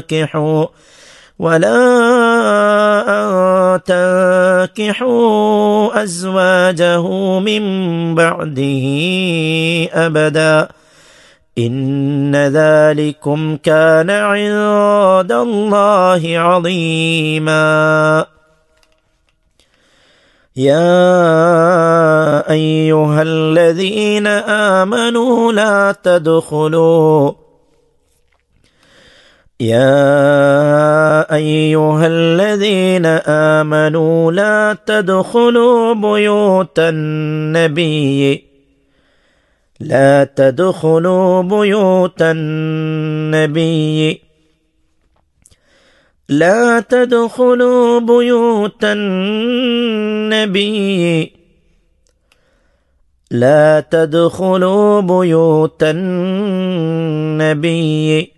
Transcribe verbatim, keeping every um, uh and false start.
تنكحوا ولا أن تنكحوا أزواجه من بعده أبدا إن ذلكم كان عند الله عظيما يا أيها الذين آمنوا لا تدخلوا يا أيها الذين آمنوا لا تدخلوا بيوت النبي لا تدخلوا بيوت النبي لا تدخلوا بيوت النبي لا تدخلوا بيوت النبي